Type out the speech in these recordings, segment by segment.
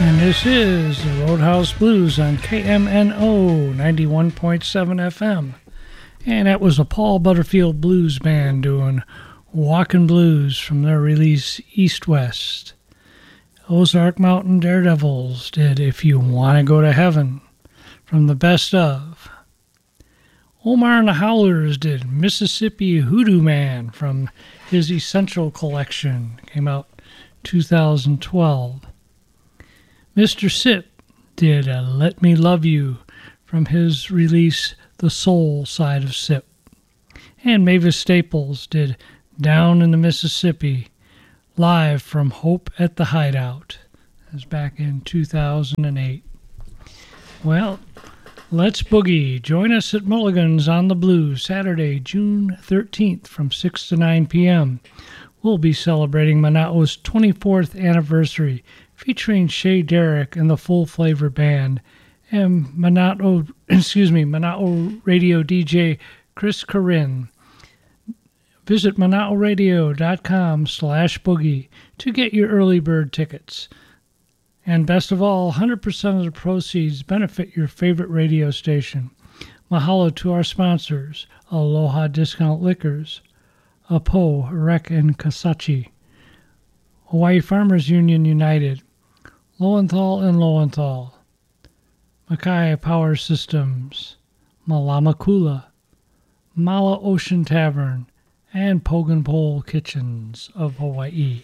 And this is the Roadhouse Blues on KMNO 91.7 FM. And that was a Paul Butterfield Blues Band doing Walkin' Blues from their release East West. Ozark Mountain Daredevils did If You Want to Go to Heaven from the best of. Omar and the Howlers did Mississippi Hoodoo Man from his Essential Collection. Came out 2012. Mr. Sip did Let Me Love You from his release The Soul Side of Sip. And Mavis Staples did Down in the Mississippi live from Hope at the Hideout. That was back in 2008. Well, let's boogie. Join us at Mulligan's on the Blues Saturday, June 13th from 6 to 9 p.m. We'll be celebrating Manao's 24th anniversary, featuring Shay Derrick and the Full Flavor Band, and Manao radio DJ Chris Corinne. Visit manaoradio.com/boogie to get your early bird tickets. And best of all, 100% of the proceeds benefit your favorite radio station. Mahalo to our sponsors, Aloha Discount Liquors, Apo, Rec and Kasachi, Hawaii Farmers Union United, Lowenthal and Lowenthal, Makai Power Systems, Malamakula, Mala Ocean Tavern, and Pogan Pole Kitchens of Hawaii.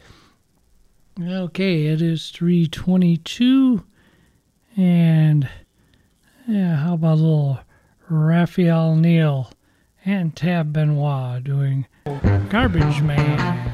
Okay, it is 3:22, and how about a little Raphael Neal and Tab Benoit doing Garbage Man.